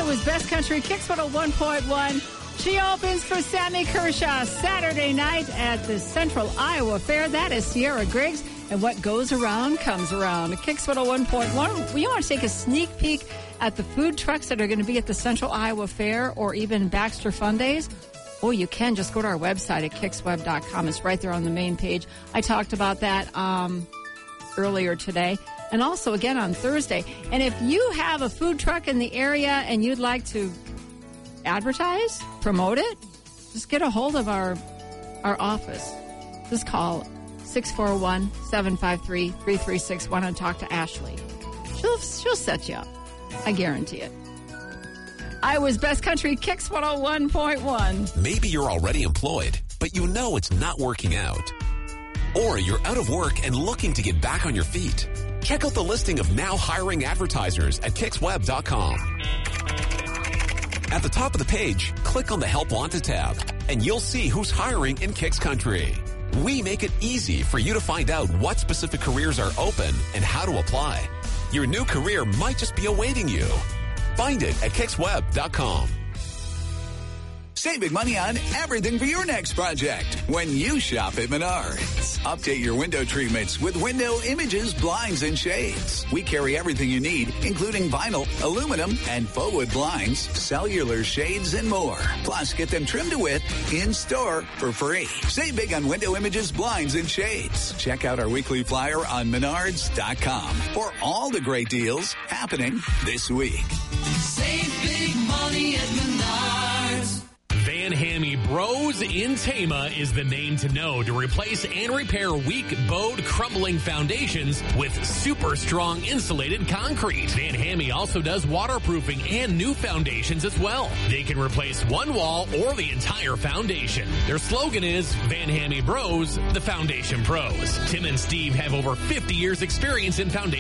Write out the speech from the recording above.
Iowa's Best Country Kicks 101.1. She opens for Sammy Kershaw Saturday night at the Central Iowa Fair. That is Sierra Griggs. And what goes around comes around. Kicks 101.1. We want to take a sneak peek at the food trucks that are going to be at the Central Iowa Fair or even Baxter Fun Days. Oh, you can just go to our website at kicksweb.com. It's right there on the main page. I talked about that earlier today. And also again on Thursday. And if you have a food truck in the area and you'd like to advertise, promote it, just get a hold of our office. Just call 641-753-3361 and talk to Ashley. She'll set you up. I guarantee it. Iowa's Best Country Kicks 101.1. Maybe you're already employed, but you know it's not working out. Or you're out of work and looking to get back on your feet. Check out the listing of now hiring advertisers at kicksweb.com. At the top of the page, click on the Help Wanted tab, and you'll see who's hiring in Kicks Country. We make it easy for you to find out what specific careers are open and how to apply. Your new career might just be awaiting you. Find it at kicksweb.com. Save big money on everything for your next project when you shop at Menards. Update your window treatments with Window Images, Blinds, and Shades. We carry everything you need, including vinyl, aluminum, and faux wood blinds, cellular shades, and more. Plus, get them trimmed to width in-store for free. Save big on Window Images, Blinds, and Shades. Check out our weekly flyer on Menards.com for all the great deals happening this week. Save big money at Menards. Van Hammy Bros in Tama is the name to know to replace and repair weak, bowed, crumbling foundations with super strong insulated concrete. Van Hammy also does waterproofing and new foundations as well. They can replace one wall or the entire foundation. Their slogan is Van Hammy Bros, the Foundation Pros. Tim and Steve have over 50 years experience in foundation